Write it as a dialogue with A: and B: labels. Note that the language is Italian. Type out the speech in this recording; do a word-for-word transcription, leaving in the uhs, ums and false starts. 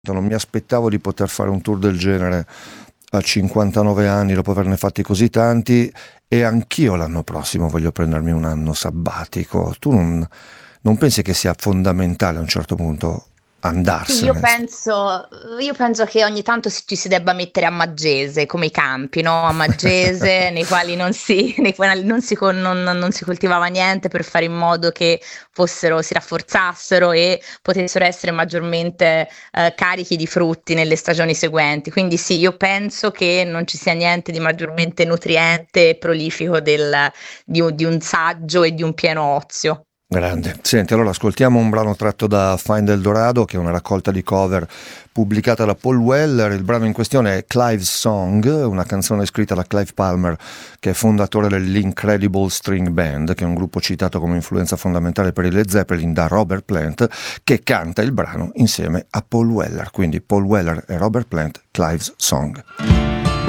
A: Non mi aspettavo di poter fare un tour del genere a cinquantanove anni dopo averne fatti così tanti, e anch'io l'anno prossimo voglio prendermi un anno sabbatico. Tu non, non pensi che sia fondamentale a un certo punto
B: Sì, io
A: andarsene?
B: penso, io penso che ogni tanto si- ci si debba mettere a maggese, come i campi, no? A maggese, nei quali non si, nei quali non si, con- non- non si coltivava niente per fare in modo che fossero, si rafforzassero e potessero essere maggiormente eh, carichi di frutti nelle stagioni seguenti. Quindi sì, io penso che non ci sia niente di maggiormente nutriente e prolifico del- di un di un saggio e di un pieno ozio.
A: Grande. Senti, allora ascoltiamo un brano tratto da Find Eldorado, che è una raccolta di cover pubblicata da Paul Weller. Il brano in questione è Clive's Song, una canzone scritta da Clive Palmer, che è fondatore dell'Incredible String Band, che è un gruppo citato come influenza fondamentale per i Led Zeppelin da Robert Plant, che canta il brano insieme a Paul Weller. Quindi Paul Weller e Robert Plant, Clive's Song.